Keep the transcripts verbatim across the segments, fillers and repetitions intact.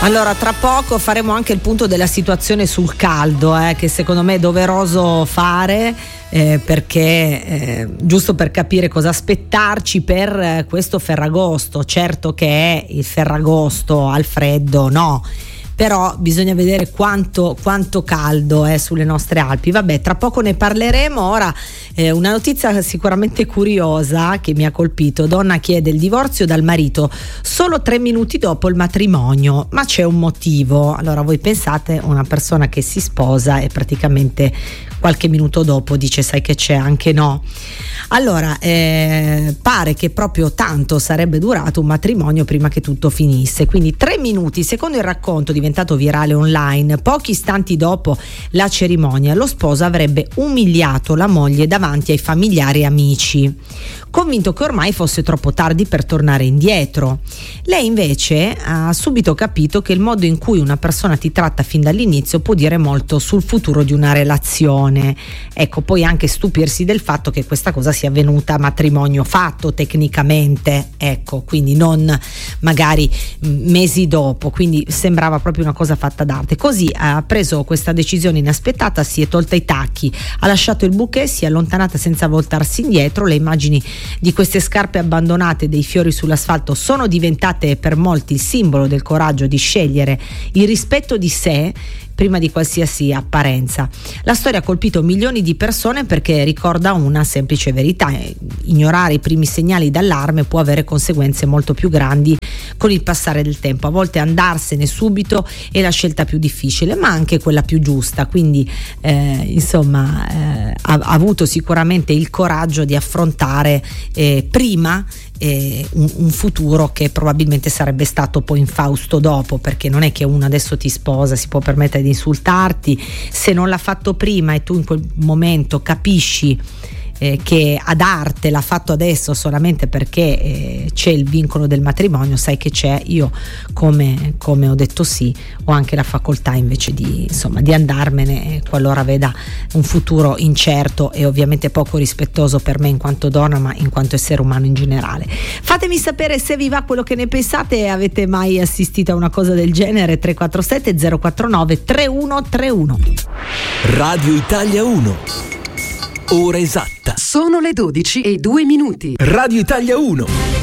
Allora, tra poco faremo anche il punto della situazione sul caldo, eh, che secondo me è doveroso fare, eh, perché eh, giusto per capire cosa aspettarci per eh, questo Ferragosto. Certo che è il Ferragosto al freddo, no, però bisogna vedere quanto, quanto caldo è sulle nostre Alpi. Vabbè, tra poco ne parleremo. Ora eh, una notizia sicuramente curiosa che mi ha colpito: donna chiede il divorzio dal marito solo tre minuti dopo il matrimonio, ma c'è un motivo. Allora voi pensate, una persona che si sposa e praticamente qualche minuto dopo dice sai che c'è, anche no. Allora eh, pare che proprio tanto sarebbe durato un matrimonio prima che tutto finisse, quindi tre minuti. Secondo il racconto diventato virale online, pochi istanti dopo la cerimonia lo sposo avrebbe umiliato la moglie davanti ai familiari e amici, convinto che ormai fosse troppo tardi per tornare indietro. Lei invece ha subito capito che il modo in cui una persona ti tratta fin dall'inizio può dire molto sul futuro di una relazione. Ecco, poi anche stupirsi del fatto che questa cosa sia avvenuta a matrimonio fatto tecnicamente, ecco, quindi non magari mesi dopo, quindi sembrava proprio una cosa fatta d'arte. Così ha preso questa decisione inaspettata, si è tolta i tacchi, ha lasciato il bouquet, si è allontanata senza voltarsi indietro. Le immagini di queste scarpe abbandonate, dei fiori sull'asfalto, sono diventate per molti il simbolo del coraggio di scegliere il rispetto di sé prima di qualsiasi apparenza. La storia ha colpito milioni di persone perché ricorda una semplice verità: ignorare i primi segnali d'allarme può avere conseguenze molto più grandi con il passare del tempo. A volte andarsene subito è la scelta più difficile, ma anche quella più giusta. Quindi eh, insomma eh, ha, ha avuto sicuramente il coraggio di affrontare eh, prima Eh, un, un futuro che probabilmente sarebbe stato poi infausto dopo, perché non è che uno adesso ti sposa, si può permettere di insultarti. Se non l'ha fatto prima e tu in quel momento capisci eh, che ad arte l'ha fatto adesso solamente perché eh, c'è il vincolo del matrimonio, sai che c'è. Io come, come ho detto sì, ho anche la facoltà invece di, insomma, di andarmene qualora veda un futuro incerto e ovviamente poco rispettoso per me in quanto donna, ma in quanto essere umano in generale. Fatemi sapere se vi va quello che ne pensate e avete mai assistito a una cosa del genere. Tre quattro sette zero quattro nove tre uno tre uno. Radio Italia uno, ora esatta. Sono le dodici e due minuti. Radio Italia uno.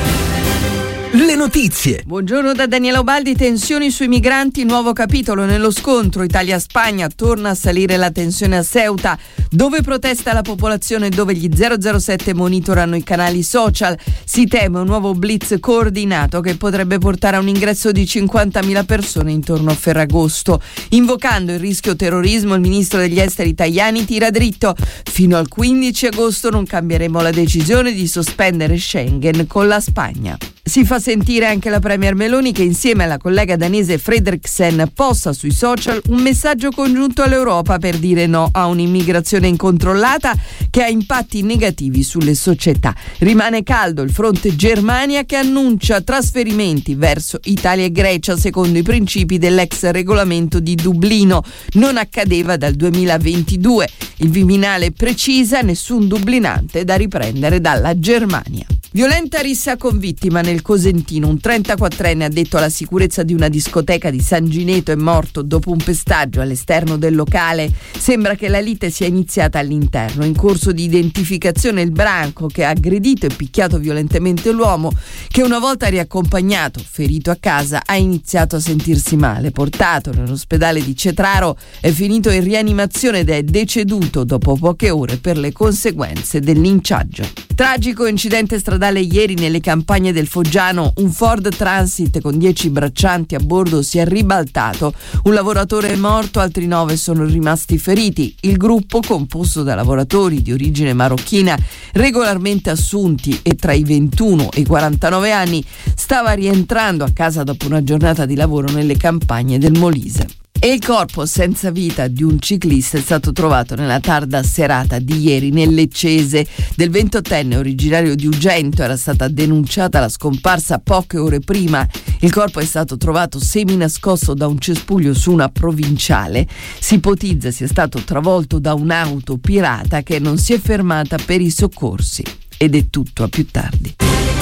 Le notizie. Buongiorno da Daniela Ubaldi. Tensioni sui migranti, nuovo capitolo nello scontro Italia-Spagna. Torna a salire la tensione a Ceuta, dove protesta la popolazione e dove gli zero zero sette monitorano i canali social. Si teme un nuovo blitz coordinato che potrebbe portare a un ingresso di cinquantamila persone intorno a Ferragosto. Invocando il rischio terrorismo, il ministro degli esteri Tajani tira dritto: fino al quindici agosto non cambieremo la decisione di sospendere Schengen con la Spagna. Si fa sentire anche la premier Meloni, che insieme alla collega danese Frederiksen posta sui social un messaggio congiunto all'Europa per dire no a un'immigrazione incontrollata che ha impatti negativi sulle società. Rimane caldo il fronte Germania, che annuncia trasferimenti verso Italia e Grecia secondo i principi dell'ex regolamento di Dublino. Non accadeva dal duemilaventidue. Il Viminale precisa: nessun dublinante da riprendere dalla Germania. Violenta rissa con vittima nel Cosentino. Un trentaquattrenne addetto alla sicurezza di una discoteca di San Gineto è morto dopo un pestaggio all'esterno del locale. Sembra che la lite sia iniziata all'interno. In corso di identificazione il branco che ha aggredito e picchiato violentemente l'uomo, che una volta riaccompagnato, ferito a casa, ha iniziato a sentirsi male. Portato nell'ospedale di Cetraro, è finito in rianimazione ed è deceduto dopo poche ore per le conseguenze del linciaggio. Tragico incidente stradale ieri nelle campagne del Foggiano. Un Ford Transit con dieci braccianti a bordo si è ribaltato. Un lavoratore è morto, altri nove sono rimasti feriti. Il gruppo, composto da lavoratori di origine marocchina regolarmente assunti e tra i ventuno e i quarantanove anni, stava rientrando a casa dopo una giornata di lavoro nelle campagne del Molise. E il corpo senza vita di un ciclista è stato trovato nella tarda serata di ieri nel Leccese. Del ventottenne originario di Ugento era stata denunciata la scomparsa poche ore prima. Il corpo è stato trovato seminascosto da un cespuglio su una provinciale. Si ipotizza sia stato travolto da un'auto pirata che non si è fermata per i soccorsi. Ed è tutto, a più tardi.